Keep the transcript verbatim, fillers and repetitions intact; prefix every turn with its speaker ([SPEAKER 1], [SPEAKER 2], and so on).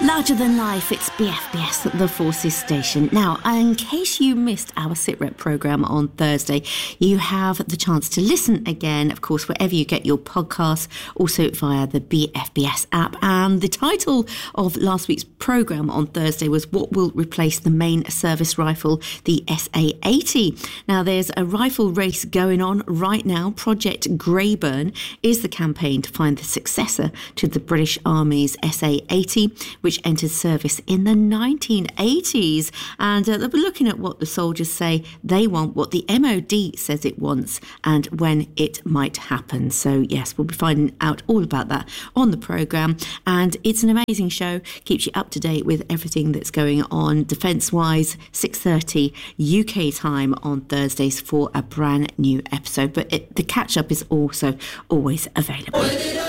[SPEAKER 1] Larger than life, it's B F B S at the Forces Station. Now, in case you missed our SITREP programme on Thursday, you have the chance to listen again, of course, wherever you get your podcasts, also via the B F B S app. And the title of last week's programme on Thursday was What Will Replace the Main Service Rifle, the S A eighty. Now, there's a rifle race going on right now. Project Greyburn is the campaign to find the successor to the British Army's S A eighty, which entered service in the nineteen eighties. And uh, they'll be looking at what the soldiers say they want, what the M O D says it wants, and when it might happen. So, yes, we'll be finding out all about that on the programme. And it's an amazing show, keeps you up to date with everything that's going on defence-wise. six thirty U K time on Thursdays for a brand new episode. But it, the catch-up is also always available.